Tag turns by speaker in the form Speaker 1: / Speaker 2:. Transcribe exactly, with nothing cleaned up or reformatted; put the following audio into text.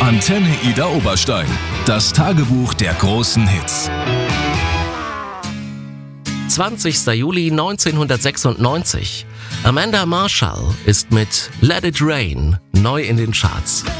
Speaker 1: Antenne Ida Oberstein. Das Tagebuch der großen Hits.
Speaker 2: zwanzigster Juli neunzehnhundertsechsundneunzig. Amanda Marshall ist mit Let It Rain neu in den Charts.